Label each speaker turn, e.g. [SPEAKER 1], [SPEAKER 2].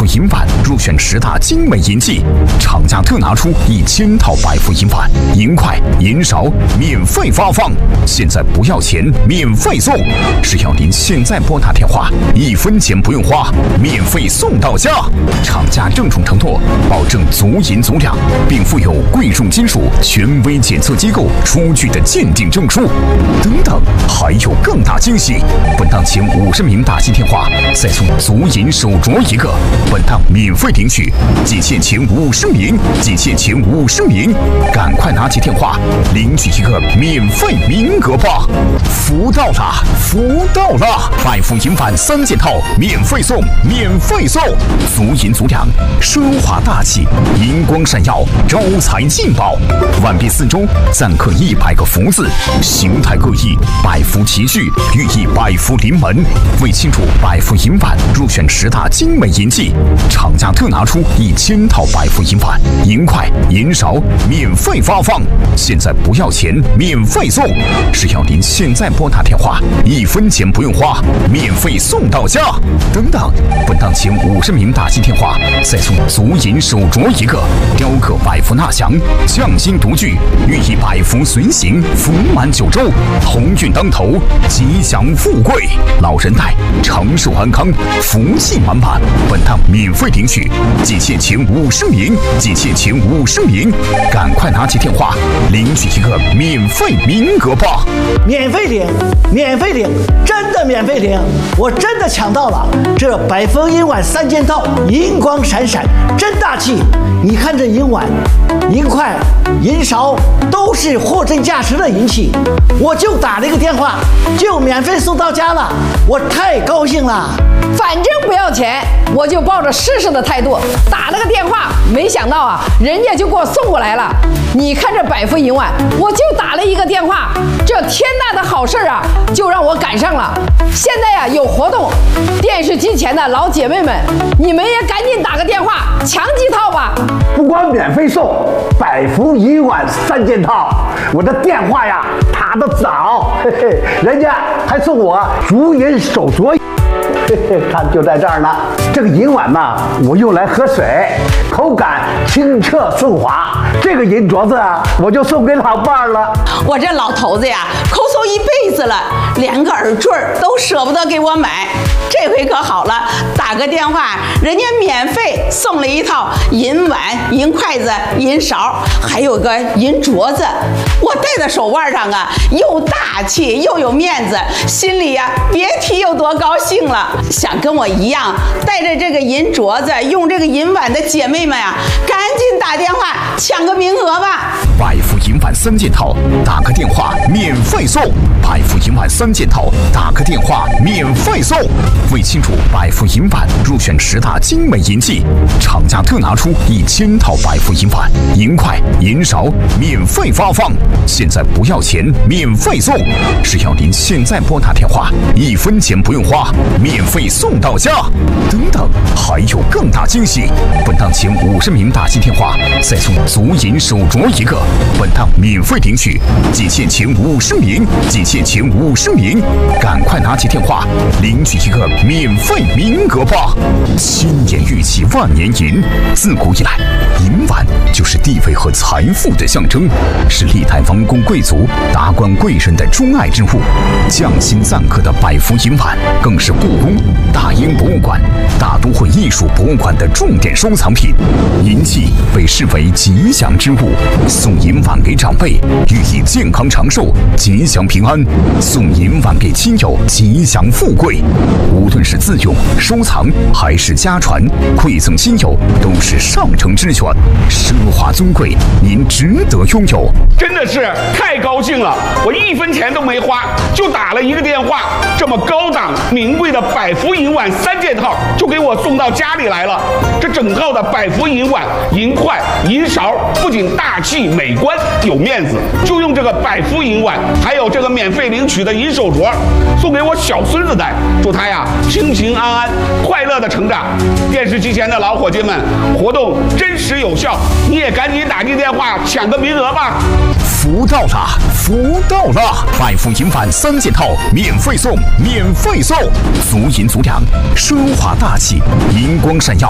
[SPEAKER 1] 福银碗入选10大精美银器，厂家特拿出1000套百福银碗，银筷、银勺免费发放，现在不要钱，免费送，只要您现在拨打电话，1分钱不用花，免费送到家。厂家郑重承诺，保证足银足两，并附有贵重金属权威检测机构出具的鉴定证书。等等，还有更大惊喜！本档前50名打进电话，再送足银手镯1个。本档免费领取，仅限前50名，仅限前50名，赶快拿起电话领取1个免费名额吧！福到了，福到了！百福银碗3件套免费送，免费送！足银足两，奢华大气，银光闪耀，招财进宝。碗壁4周錾刻100个福字，形态各异，百福齐聚，寓意百福临门。为庆祝百福银碗入选10大精美银器，厂家特拿出1000套百福银碗，银筷、银勺免费发放，现在不要钱，免费送，只要您现在拨打电话，1分钱不用花，免费送到家。等等，本档前50名打进电话，再送足银手镯1个，雕刻百福纳祥，匠心独具，寓意百福随行，福满9州，鸿运当头，吉祥富贵，老人带，长寿安康，福气满满。本档免费领取，仅限前50名，仅限前50名，赶快拿起电话领取1个免费名额吧！
[SPEAKER 2] 免费领，免费领，真的免费领！我真的抢到了这百福银碗3件套，银光闪闪，真大气！你看这银碗、银筷、银勺都是货真价实的银器，我就打了一个电话，就免费送到家了，我太高兴了。
[SPEAKER 3] 反正不要钱，我就抱着试试的态度打了个电话，没想到啊，人家就给我送过来了。你看这百福银碗，我就打了一个电话，这天大的好事啊，就让我赶上了。现在呀有活动，电视机前的老姐妹们，你们也赶紧打个电话抢几套吧。
[SPEAKER 4] 不光免费送百福银碗3件套，我的电话呀打得早，嘿嘿，人家还送我足银手镯。嘿嘿，看就在这儿呢。这个银碗呢，我用来喝水，口感清澈顺滑。这个银镯子啊，我就送给老伴儿了。
[SPEAKER 5] 我这老头子呀，抠搜一辈子了，连个耳坠都舍不得给我买。这回可好了，打个电话，人家免费送了1套银碗、银筷子、银勺，还有个银镯子。我戴在手腕上啊，又大气又有面子，心里呀别提有多高兴了。想跟我一样带着这个银镯子、用这个银碗的姐妹们呀，赶紧打电话抢个名额吧！
[SPEAKER 1] 百福银碗3件套，打个电话免费送。百福银碗3件套，打个电话免费送。为庆祝百福银碗入选10大精美银器，厂家特拿出1000套百福银碗，银筷、银勺免费发放，现在不要钱，免费送，只要您现在拨打电话，1分钱不用花，免费送到家。等等，还有更大惊喜！本档前50名打进电话，再送足银手镯1个。本档免费领取，仅限前50名，仅限前50名，赶快拿起电话领取1个免费名额吧！千年玉器万年银，自古以来，银碗就是地位和财富的象征，是历代王公贵族、达官贵人的钟爱之物。匠心錾刻的百福银碗，更是故宫、大英博物馆、大都会艺术博物馆的重点收藏品。银器被视为吉祥之物，送银碗给长辈，寓意健康长寿、吉祥平安；送银碗给亲友，吉祥富贵。无论是自用、收藏还是家传，馈赠亲友，都是上乘之选，奢华尊贵，您值得拥有。
[SPEAKER 6] 真的是太高兴了，我1分钱都没花，就打了一个电话，这么高档名贵的百福银碗3件套就给我送到家里来了。这整套的百福银碗、银筷、银勺不仅大气美观有面子，就用这个百福银碗，还有这个免费领取的银手镯，送给我小孙子戴，祝他呀平平安安、快乐的成长。电视机前的老伙计们，活动真实有效，你也赶紧打进电话抢个名额吧！
[SPEAKER 1] 福到了，福到了！百福银碗3件套免费送，免费送！足银足两，奢华大气，银光闪耀，